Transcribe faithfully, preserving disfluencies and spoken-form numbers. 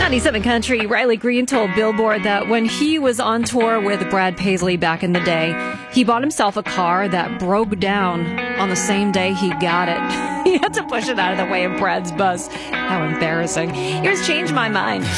ninety-seven Country, Riley Green told Billboard that when he was on tour with Brad Paisley back in the day, he bought himself a car that broke down on the same day he got it. He had to push it out of the way of Brad's bus. How embarrassing. Here's Change My Mind.